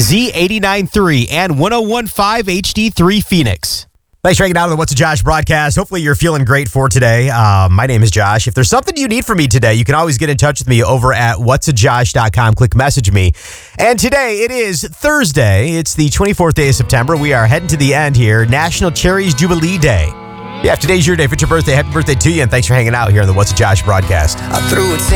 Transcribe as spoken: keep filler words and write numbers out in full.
Z eighty-nine point three and one oh one point five H D three Phoenix. Thanks for hanging out on the What's a Josh broadcast. Hopefully you're feeling great for today. Uh, my name is Josh. If there's something you need from me today, you can always get in touch with me over at whats a josh dot com. Click message me. And today it is Thursday. It's the twenty-fourth day of September. We are heading to the end here. National Cherries Jubilee Day. Yeah, if today's your day, if it's your birthday, happy birthday to you, and thanks for hanging out here on the What's a Josh broadcast. I threw a